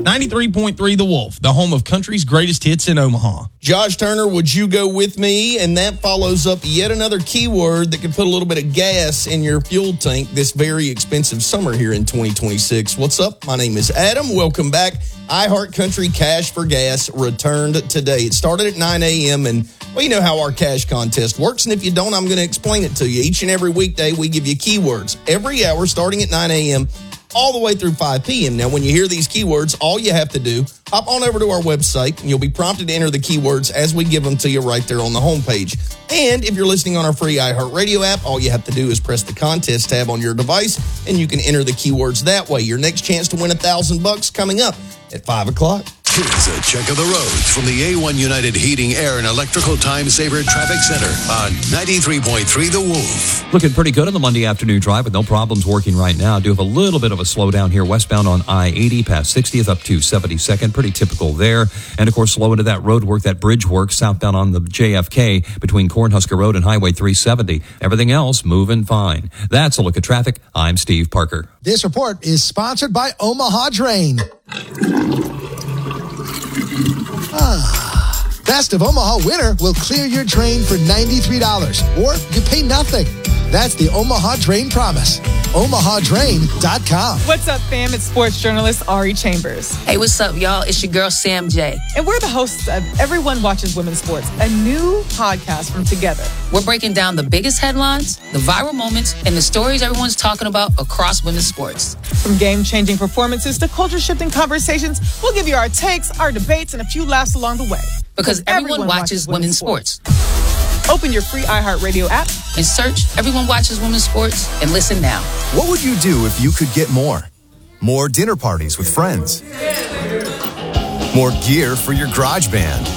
93.3 The Wolf, the home of country's greatest hits in Omaha. Josh Turner, would you go with me? And that follows up yet another keyword that could put a little bit of gas in your fuel tank this very expensive summer here in 2026. What's up? My name is Adam. Welcome back. iHeart Country Cash for Gas returned today. It started at 9 a.m. and, well, you know how our cash contest works. And if you don't, I'm going to explain it to you. Each and every weekday, we give you keywords every hour starting at 9 a.m. all the way through 5 p.m. Now, when you hear these keywords, all you have to do, hop on over to our website, and you'll be prompted to enter the keywords as we give them to you right there on the homepage. And if you're listening on our free iHeartRadio app, all you have to do is press the contest tab on your device, and you can enter the keywords that way. Your next chance to win $1,000 coming up at 5 o'clock. Here's a check of the roads from the A1 United Heating, Air, and Electrical Time Saver Traffic Center on 93.3 The Wolf. Looking pretty good on the Monday afternoon drive with no problems working right now. Do have a little bit of a slowdown here westbound on I-80 past 60th up to 72nd. Pretty typical there. And, of course, slow into that road work, that bridge work southbound on the JFK between Cornhusker Road and Highway 370. Everything else moving fine. That's a look at traffic. I'm Steve Parker. This report is sponsored by Omaha Drain. Best of Omaha winter will clear your drain for $93, or you pay nothing. That's the Omaha Drain promise. OmahaDrain.com. What's up, fam? It's sports journalist Ari Chambers. Hey, what's up, y'all? It's your girl, Sam J. And we're the hosts of Everyone Watches Women's Sports, a new podcast from Together. We're breaking down the biggest headlines, the viral moments, and the stories everyone's talking about across women's sports. From game-changing performances to culture-shifting conversations, we'll give you our takes, our debates, and a few laughs along the way. Because everyone watches women's sports. Open your free iHeartRadio app and search Everyone Watches Women's Sports and listen now. What would you do if you could get more? More dinner parties with friends. More gear for your garage band.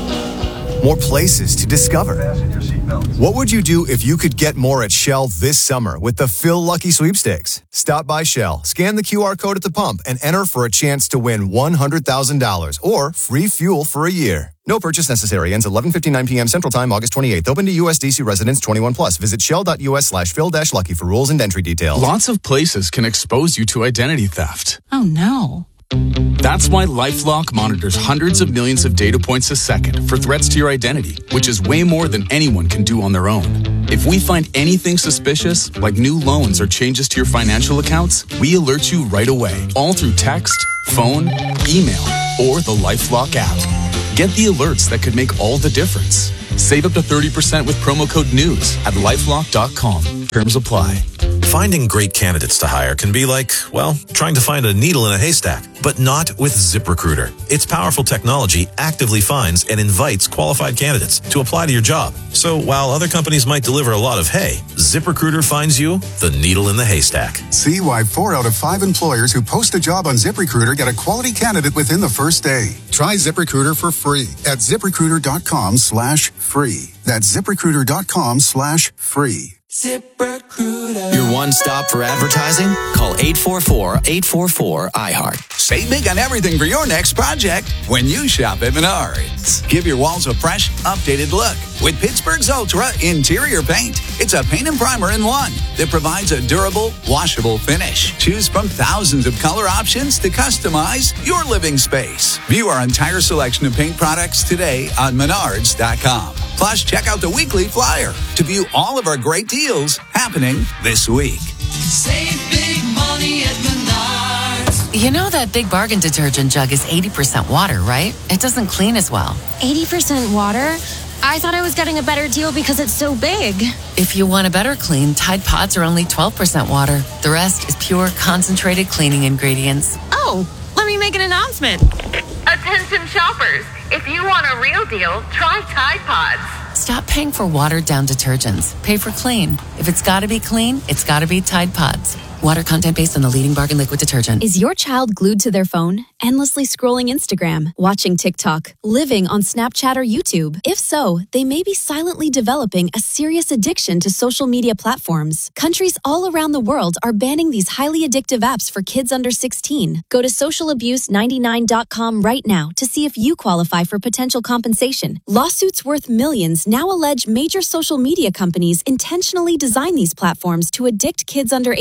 More places to discover. What would you do if you could get more at Shell this summer with the Phil Lucky Sweepstakes? Stop by Shell, scan the QR code at the pump, and enter for a chance to win $100,000 or free fuel for a year. No purchase necessary. Ends 11:59 p.m. Central Time, August 28th. Open to U.S. DC residents 21+. Visit shell.us/Phil-Lucky for rules and entry details. Lots of places can expose you to identity theft. Oh, no. That's why LifeLock monitors hundreds of millions of data points a second for threats to your identity, which is way more than anyone can do on their own. If we find anything suspicious, like new loans or changes to your financial accounts, we alert you right away, all through text, phone, email, or the LifeLock app. Get the alerts that could make all the difference. Save up to 30% with promo code NEWS at LifeLock.com. Terms apply. Finding great candidates to hire can be like, well, trying to find a needle in a haystack, but not with ZipRecruiter. Its powerful technology actively finds and invites qualified candidates to apply to your job. So while other companies might deliver a lot of hay, ZipRecruiter finds you the needle in the haystack. See why 4 out of 5 employers who post a job on ZipRecruiter get a quality candidate within the first day. Try ZipRecruiter for free at ZipRecruiter.com/free. That's ZipRecruiter.com/free. ZipRecruiter. Your one stop for advertising? Call 844-844-iHeart. Save big on everything for your next project when you shop at Menards. Give your walls a fresh, updated look with Pittsburgh's Ultra Interior Paint. It's a paint and primer in one that provides a durable, washable finish. Choose from thousands of color options to customize your living space. View our entire selection of paint products today on Menards.com. Plus, check out the weekly flyer to view all of our great deals happening this week. Save big money at Menards. You know that Big Bargain detergent jug is 80% water, right? It doesn't clean as well. 80% water? I thought I was getting a better deal because it's so big. If you want a better clean, Tide Pods are only 12% water. The rest is pure, concentrated cleaning ingredients. Oh, let me make an announcement. Attention shoppers. If you want a real deal, try Tide Pods. Stop paying for watered-down detergents. Pay for clean. If it's got to be clean, it's got to be Tide Pods. Water content based on the leading bargain liquid detergent. Is your child glued to their phone, endlessly scrolling Instagram, watching TikTok, living on Snapchat or YouTube? If so, they may be silently developing a serious addiction to social media platforms. Countries all around the world are banning these highly addictive apps for kids under 16. Go to socialabuse99.com right now to see if you qualify for potential compensation. Lawsuits worth millions now allege major social media companies intentionally design these platforms to addict kids under 18.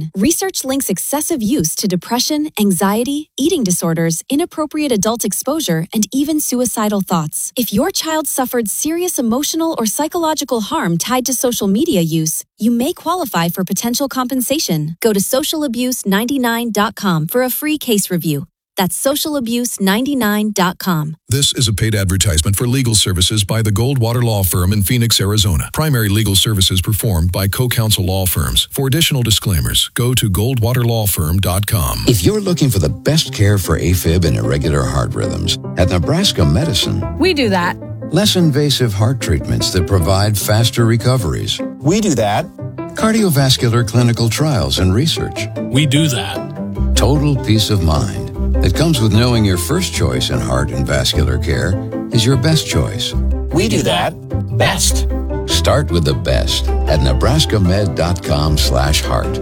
medication. Research links excessive use to depression, anxiety, eating disorders, inappropriate adult exposure, and even suicidal thoughts. If your child suffered serious emotional or psychological harm tied to social media use, you may qualify for potential compensation. Go to socialabuse99.com for a free case review. That's socialabuse99.com. This is a paid advertisement for legal services by the Goldwater Law Firm in Phoenix, Arizona. Primary legal services performed by co-counsel law firms. For additional disclaimers, go to goldwaterlawfirm.com. If you're looking for the best care for AFib and irregular heart rhythms, at Nebraska Medicine, we do that. Less invasive heart treatments that provide faster recoveries. We do that. Cardiovascular clinical trials and research. We do that. Total peace of mind that comes with knowing your first choice in heart and vascular care is your best choice. We do that best. Start with the best at nebraskamed.com/heart.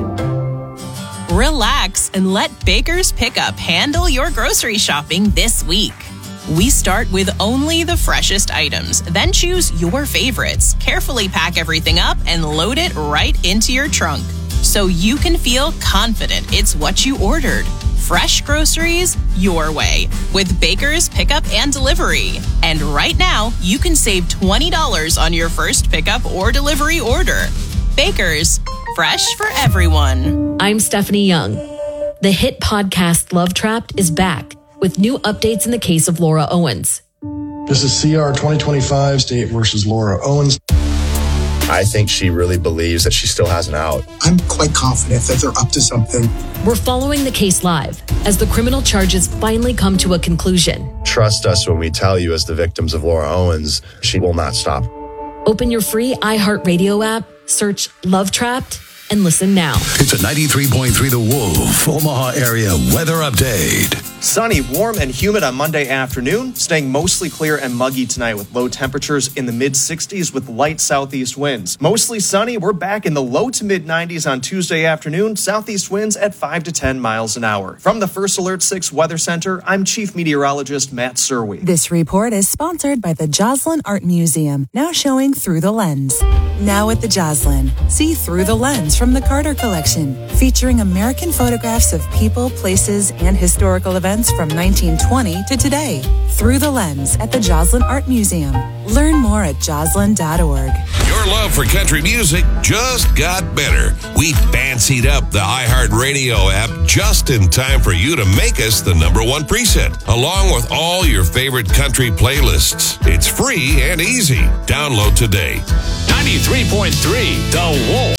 Relax and let Baker's Pickup handle your grocery shopping this week. We start with only the freshest items, then choose your favorites, carefully pack everything up, and load it right into your trunk so you can feel confident it's what you ordered. Fresh groceries your way with Baker's Pickup and Delivery. And right now, you can save $20 on your first pickup or delivery order. Baker's, fresh for everyone. I'm Stephanie Young. The hit podcast Love Trapped is back with new updates in the case of Laura Owens. This is CR 2025 State versus Laura Owens. I think she really believes that she still has an out. I'm quite confident that they're up to something. We're following the case live as the criminal charges finally come to a conclusion. Trust us when we tell you, as the victims of Laura Owens, she will not stop. Open your free iHeartRadio app, search Love Trapped, and listen now. It's a 93.3 The Wolf, Omaha area weather update. Sunny, warm, and humid on Monday afternoon, staying mostly clear and muggy tonight with low temperatures in the mid-60s with light southeast winds. Mostly sunny, we're back in the low to mid-90s on Tuesday afternoon, southeast winds at 5 to 10 miles an hour. From the First Alert 6 Weather Center, I'm Chief Meteorologist Matt Serwe. This report is sponsored by the Joslyn Art Museum, now showing Through the Lens. Now at the Joslyn, see Through the Lens from the Carter Collection, featuring American photographs of people, places, and historical events from 1920 to today. Through the Lens at the Joslyn Art Museum. Learn more at joslyn.org. Your love for country music just got better. We fancied up the iHeartRadio app just in time for you to make us the #1 preset, along with all your favorite country playlists. It's free and easy. Download today. 93.3 The Wolf.